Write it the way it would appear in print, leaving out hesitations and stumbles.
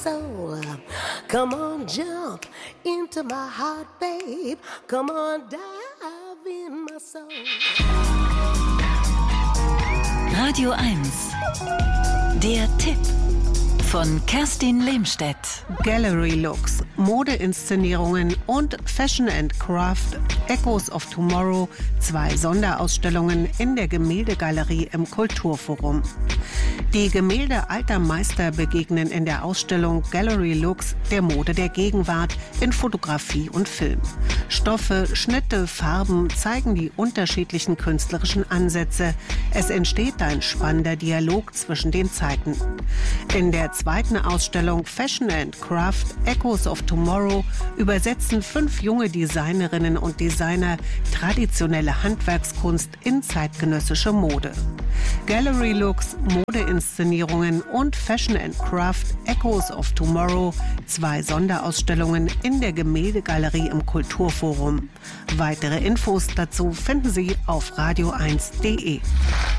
soul. Come on, jump into my heart, babe. Come on, dive in my soul. Radio 1. Der Tipp von Kerstin Lehmstedt. Gallery Looks, Modeinszenierungen und Fashion and Craft, Echoes of Tomorrow, 2 Sonderausstellungen in der Gemäldegalerie im Kulturforum. Die Gemälde alter Meister begegnen in der Ausstellung Gallery Looks der Mode der Gegenwart in Fotografie und Film. Stoffe, Schnitte, Farben zeigen die unterschiedlichen künstlerischen Ansätze. Es entsteht ein spannender Dialog zwischen den Zeiten. In der zweiten Ausstellung Fashion and Craft, Echoes of Tomorrow übersetzen 5 junge Designerinnen und Designer traditionelle Handwerkskunst in zeitgenössische Mode. Gallery Looks, Modeinszenierungen und Fashion and Craft, Echoes of Tomorrow, 2 Sonderausstellungen in der Gemäldegalerie im Kulturforum. Weitere Infos dazu finden Sie auf radio1.de.